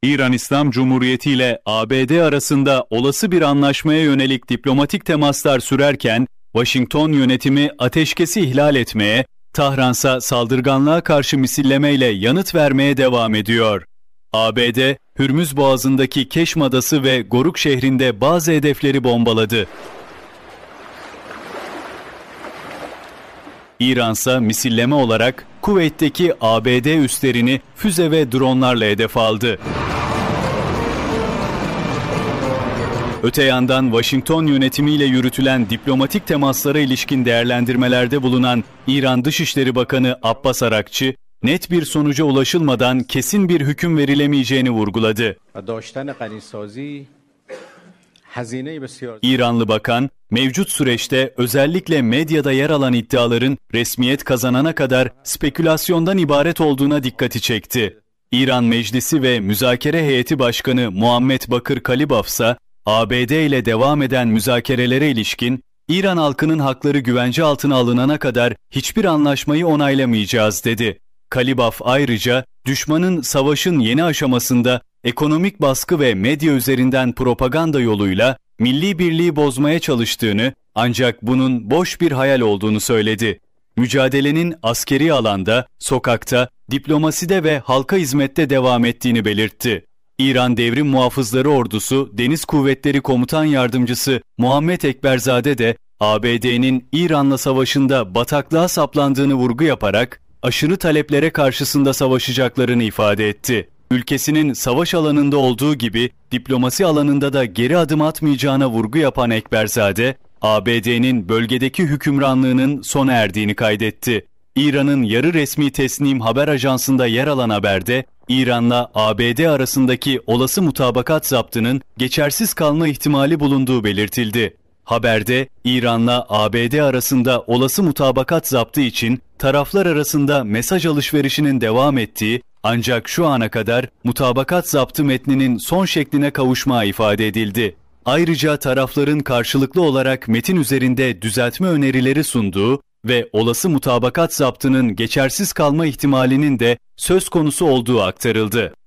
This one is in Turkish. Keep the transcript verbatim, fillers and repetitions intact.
İran İslam Cumhuriyeti ile A B D arasında olası bir anlaşmaya yönelik diplomatik temaslar sürerken, Washington yönetimi ateşkesi ihlal etmeye, Tahran'sa saldırganlığa karşı misillemeyle yanıt vermeye devam ediyor. A B D, Hürmüz Boğazı'ndaki Keşm Adası ve Goruk şehrinde bazı hedefleri bombaladı. İran'sa misilleme olarak Kuveyt'teki A B D üslerini füze ve dronlarla hedef aldı. Öte yandan Washington yönetimiyle yürütülen diplomatik temaslara ilişkin değerlendirmelerde bulunan İran Dışişleri Bakanı Abbas Arakçı, net bir sonuca ulaşılmadan kesin bir hüküm verilemeyeceğini vurguladı. İranlı bakan, mevcut süreçte özellikle medyada yer alan iddiaların resmiyet kazanana kadar spekülasyondan ibaret olduğuna dikkati çekti. İran Meclisi ve Müzakere Heyeti Başkanı Muhammed Bakır Kalibaf ise A B D ile devam eden müzakerelere ilişkin İran halkının hakları güvence altına alınana kadar hiçbir anlaşmayı onaylamayacağız dedi. Kalibaf ayrıca düşmanın savaşın yeni aşamasında ekonomik baskı ve medya üzerinden propaganda yoluyla milli birliği bozmaya çalıştığını, ancak bunun boş bir hayal olduğunu söyledi. Mücadelenin askeri alanda, sokakta, diplomaside ve halka hizmette devam ettiğini belirtti. İran Devrim Muhafızları Ordusu Deniz Kuvvetleri Komutan Yardımcısı Muhammed Ekberzade de A B D'nin İran'la savaşında bataklığa saplandığını vurgu yaparak aşırı taleplere karşısında savaşacaklarını ifade etti. Ülkesinin savaş alanında olduğu gibi diplomasi alanında da geri adım atmayacağına vurgu yapan Ekberzade, A B D'nin bölgedeki hükümranlığının sona erdiğini kaydetti. İran'ın yarı resmi Tesnim haber ajansında yer alan haberde, İran'la A B D arasındaki olası mutabakat zaptının geçersiz kalma ihtimali bulunduğu belirtildi. Haberde, İran'la A B D arasında olası mutabakat zaptı için taraflar arasında mesaj alışverişinin devam ettiği, ancak şu ana kadar mutabakat zaptı metninin son şekline kavuşma ifade edildi. Ayrıca tarafların karşılıklı olarak metin üzerinde düzeltme önerileri sunduğu ve olası mutabakat zaptının geçersiz kalma ihtimalinin de söz konusu olduğu aktarıldı.